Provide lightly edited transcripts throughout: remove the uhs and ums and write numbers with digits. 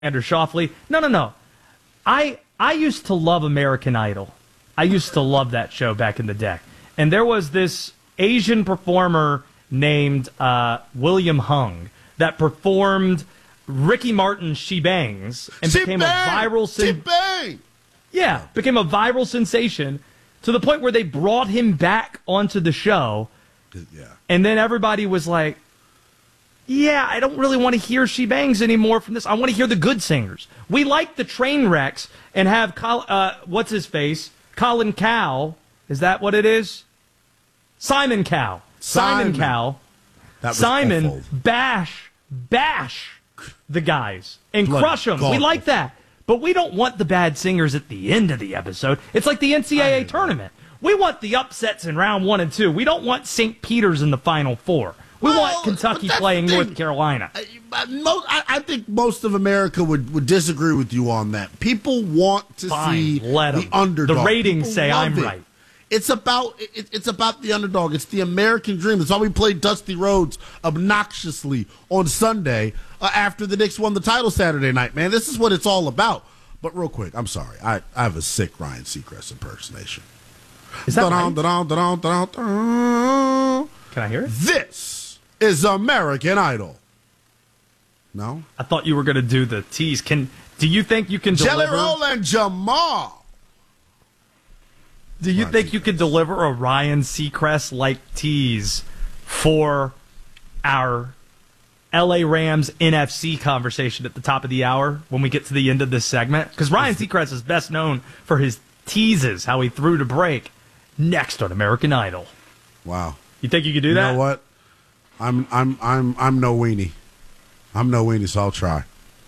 Andrew Shoffley. No. I used to love American Idol. I used to love that show back in the day. And there was this Asian performer named William Hung that performed Ricky Martin's She Bangs and became a viral became a viral sensation to the point where they brought him back onto the show. Yeah. And then everybody was like, yeah, I don't really want to hear She Bangs anymore from this. I want to hear the good singers. We like the train wrecks and have, what's his face? Colin Cowell. Is that what it is? Simon Cowell. Simon Cowell. Simon awful. bash the guys and crush them. We like that. But we don't want the bad singers at the end of the episode. It's like the NCAA tournament. We want the upsets in round 1 and 2. We don't want St. Peter's in the Final Four. We want Kentucky playing North Carolina. I think most of America would disagree with you on that. People want to see the underdog. The ratings say I'm right. It's about the underdog. It's the American dream. That's why we played Dusty Rhodes obnoxiously on Sunday after the Knicks won the title Saturday night, man. This is what it's all about. But real quick, I'm sorry. I have a sick Ryan Seacrest impersonation. Is that right? Can I hear it? This is American Idol. No? I thought you were going to do the tease. Do you think you can deliver? Jelly Roll and Jamal. Do you think you could deliver a Ryan Seacrest-like tease for our LA Rams NFC conversation at the top of the hour when we get to the end of this segment? Because Ryan Seacrest is best known for his teases, how he threw to break. Next on American Idol. Wow. You think you could do that? You know what? I'm no weenie. I'm no weenie, so I'll try.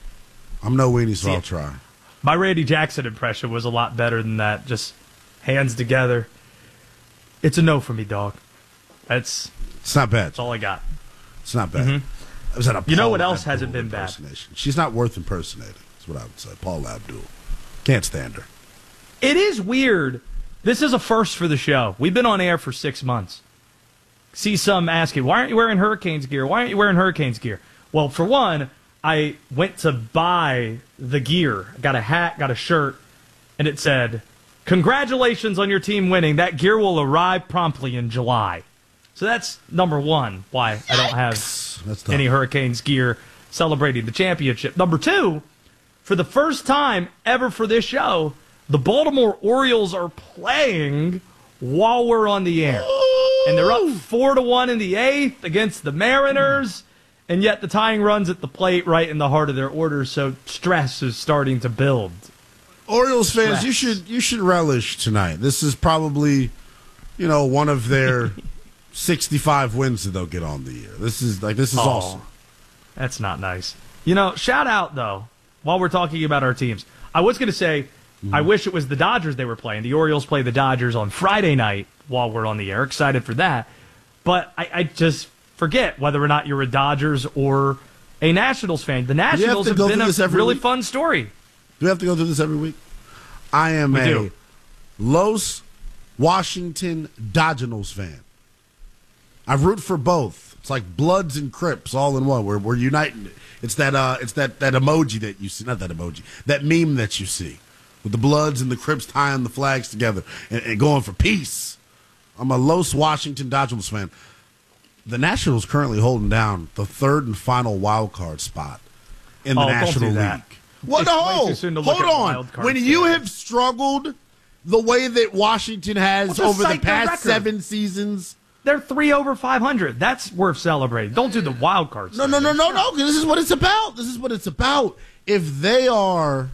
I'll try. My Randy Jackson impression was a lot better than that. Just hands together. It's a no for me, dog. It's not bad. That's all I got. It's not bad. Mm-hmm. I was at a you know what else hasn't been bad? She's not worth impersonating. That's what I would say. Paula Abdul. Can't stand her. It is weird. This is a first for the show. We've been on air for 6 months. See some asking, why aren't you wearing Hurricanes gear? Why aren't you wearing Hurricanes gear? Well, for one, I went to buy the gear. I got a hat, got a shirt, and it said, congratulations on your team winning. That gear will arrive promptly in July. So that's number one, why I don't have any Hurricanes gear celebrating the championship. Number two, for the first time ever for this show, the Baltimore Orioles are playing while we're on the air. And they're up 4-1 in the 8th against the Mariners. And yet the tying runs at the plate right in the heart of their order, so stress is starting to build. Orioles fans, you should relish tonight. This is probably, one of their 65 wins that they'll get on the year. This is awesome. That's not nice. Shout out though, while we're talking about our teams. I was going to say, I wish it was the Dodgers they were playing. The Orioles play the Dodgers on Friday night while we're on the air. Excited for that. But I just forget whether or not you're a Dodgers or a Nationals fan. The Nationals have been a really fun story. Do we have to go through this every week? I am a Los Washington Dodgers fan. I root for both. It's like Bloods and Crips all in one. We're uniting it. It's that emoji that you see. Not that emoji. That meme that you see. With the Bloods and the Crips tying the flags together and going for peace. I'm a Los Washington Dodgers fan. The Nationals currently holding down the third and final wild card spot in the National League. What? Hold on. When you have struggled the way that Washington has over the past 7 seasons. They're 3 over 500. That's worth celebrating. Don't do the wild cards. No. This is what it's about. If they are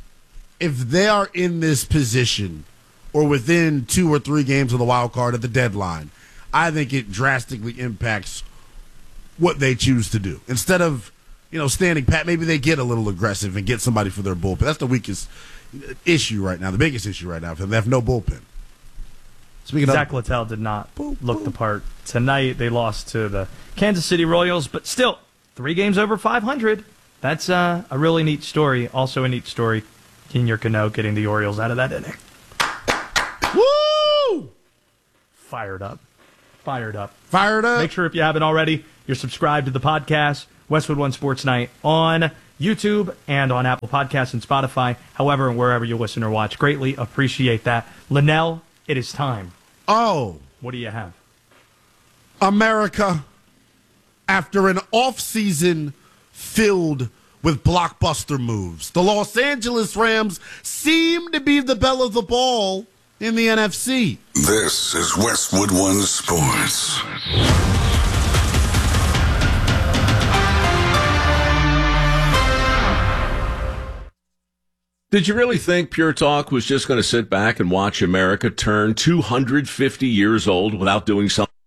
in this position or within 2 or 3 games of the wild card at the deadline, I think it drastically impacts what they choose to do. Instead of, standing pat, maybe they get a little aggressive and get somebody for their bullpen. That's the weakest issue right now, the biggest issue right now for them. They have no bullpen. Zach Littell did not look the part tonight. They lost to the Kansas City Royals, but still, 3 games over 500. That's a really neat story. Also a neat story, Kenyer Cano getting the Orioles out of that inning. Woo! Fired up. Make sure if you haven't already, you're subscribed to the podcast, Westwood One Sports Night on YouTube and on Apple Podcasts and Spotify, however and wherever you listen or watch. Greatly appreciate that. Linnell, it is time. Oh. What do you have? America, after an offseason filled with blockbuster moves, the Los Angeles Rams seem to be the belle of the ball in the NFC. This is Westwood One Sports. Did you really think Pure Talk was just going to sit back and watch America turn 250 years old without doing something